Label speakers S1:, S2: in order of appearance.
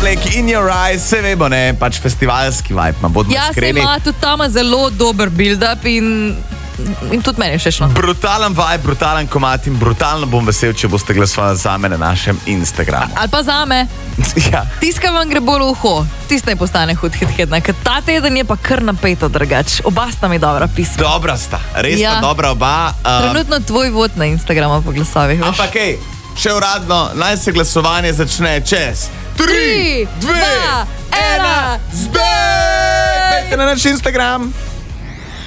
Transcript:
S1: Lake in Your Eyes, se vemo, ne, pač festivalski vibe, bodimo iskreni.
S2: Ja, se ima tudi tam zelo dober build-up in tudi meni je všečno.
S1: Brutalen vibe, brutalen komad in brutalno bom vesel, če boste glasovali zame na našem Instagramu.
S2: Ali pa zame.
S1: Ja.
S2: Tiska vam gre bolj v uho, tiste ne postane hud hit, ker ta teden je pa kar napeto drugač. Oba sta mi dobra pisma.
S1: Dobra sta, res sta dobra oba.
S2: Trenutno tvoj vod na Instagramu po glasovih.
S1: Ampak še uradno, naj se glasovanje začne čez 3, 2, 1, zdaj! Pejte na naš Instagram.